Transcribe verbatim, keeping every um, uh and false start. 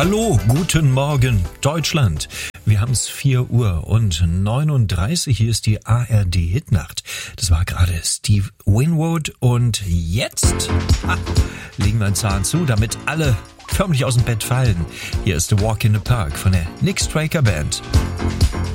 Hallo, guten Morgen, Deutschland. Wir haben es vier Uhr und neununddreißig. Hier ist die A R D-Hitnacht. Das war gerade Steve Winwood und jetzt ha, legen wir einen Zahn zu, damit alle förmlich aus dem Bett fallen. Hier ist The Walk in the Park von der Nick Straker Band.